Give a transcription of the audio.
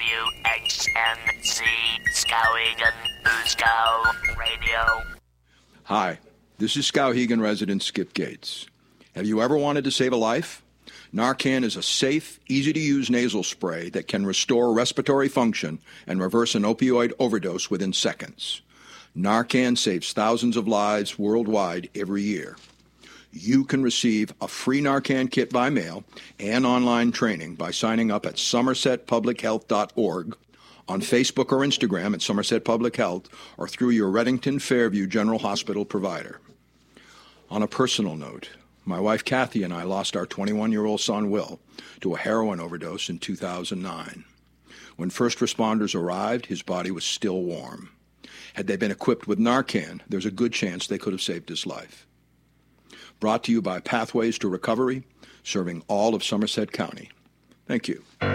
WXNC Skowhegan Fusco Radio. Hi, this is Skowhegan resident Skip Gates. Have you ever wanted to save a life? Narcan is a safe, easy-to-use nasal spray that can restore respiratory function and reverse an opioid overdose within seconds. Narcan saves thousands of lives worldwide every year. You can receive a free Narcan kit by mail and online training by signing up at somersetpublichealth.org, on Facebook or Instagram at Somerset Public Health, or through your Reddington Fairview General Hospital provider. On a personal note, my wife Kathy and I lost our 21-year-old son Will to a heroin overdose in 2009. When first responders arrived, his body was still warm. Had they been equipped with Narcan, there's a good chance they could have saved his life. Brought to you by Pathways to Recovery, serving all of Somerset County. Thank you.